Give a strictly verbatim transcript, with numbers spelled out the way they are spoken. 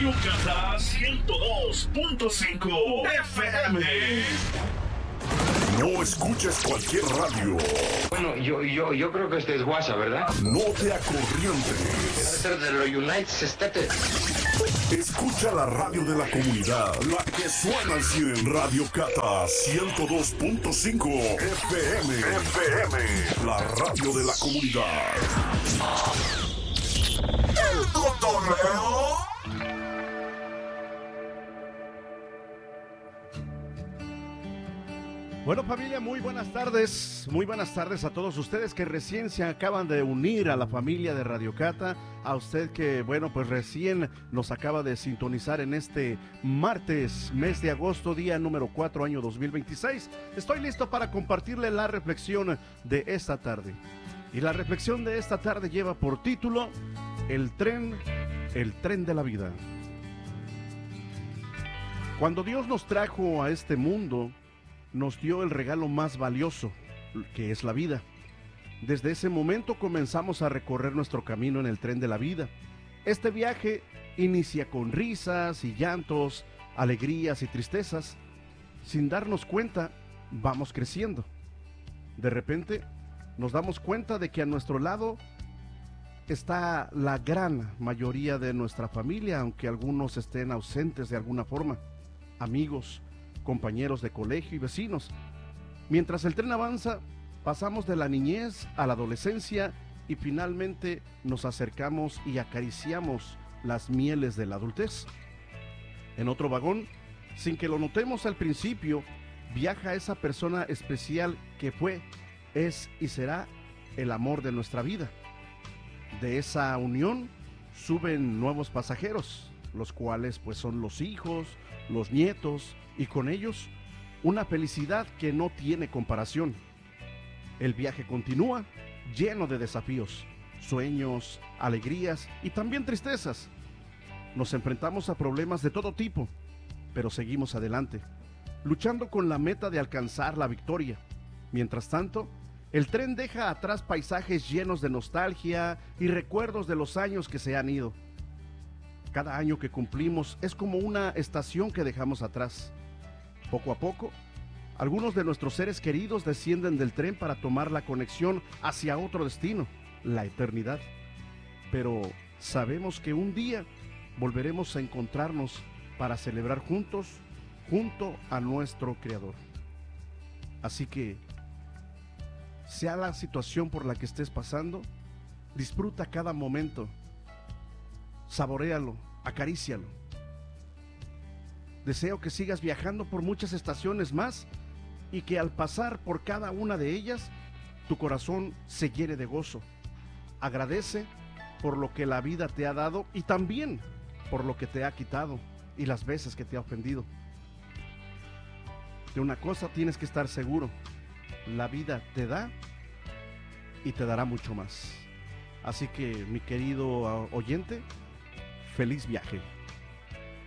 Radio Cata ciento dos punto cinco F M. No escuches cualquier radio. Bueno, yo, yo, yo creo que este es WhatsApp, ¿verdad? No te acorrientes. Debe ser de los United States. Escucha la radio de la comunidad, la que suena al cien. Radio Cata ciento dos punto cinco F M. F M. La radio de la comunidad. El cotorreo. Bueno, familia, muy buenas tardes, muy buenas tardes a todos ustedes que recién se acaban de unir a la familia de Radio Cata, a usted que, bueno, pues recién nos acaba de sintonizar en este martes, mes de agosto, día número cuatro, año dos mil veintiséis. Estoy listo para compartirle la reflexión de esta tarde. Y la reflexión de esta tarde lleva por título, El tren, el tren de la vida. Cuando Dios nos trajo a este mundo, nos dio el regalo más valioso, que es la vida. Desde ese momento comenzamos a recorrer nuestro camino en el tren de la vida. Este viaje inicia con risas y llantos, alegrías y tristezas. Sin darnos cuenta, vamos creciendo. De repente, nos damos cuenta de que a nuestro lado está la gran mayoría de nuestra familia, aunque algunos estén ausentes de alguna forma. Amigos, compañeros de colegio y vecinos. Mientras el tren avanza, pasamos de la niñez a la adolescencia y finalmente nos acercamos y acariciamos las mieles de la adultez. En otro vagón, sin que lo notemos al principio, viaja esa persona especial que fue, es y será el amor de nuestra vida. De esa unión suben nuevos pasajeros, los cuales pues son los hijos, los nietos, y con ellos una felicidad que no tiene comparación. El viaje continúa lleno de desafíos, sueños, alegrías y también tristezas. Nos enfrentamos a problemas de todo tipo, pero seguimos adelante, luchando con la meta de alcanzar la victoria. Mientras tanto, el tren deja atrás paisajes llenos de nostalgia y recuerdos de los años que se han ido. Cada año que cumplimos es como una estación que dejamos atrás. Poco a poco, algunos de nuestros seres queridos descienden del tren para tomar la conexión hacia otro destino, la eternidad. Pero sabemos que un día volveremos a encontrarnos para celebrar juntos, junto a nuestro Creador. Así que, sea la situación por la que estés pasando, disfruta cada momento, saboréalo, acarícialo. Deseo que sigas viajando por muchas estaciones más y que al pasar por cada una de ellas, tu corazón se llene de gozo. Agradece por lo que la vida te ha dado y también por lo que te ha quitado y las veces que te ha ofendido. De una cosa tienes que estar seguro, la vida te da y te dará mucho más. Así que, mi querido oyente, feliz viaje.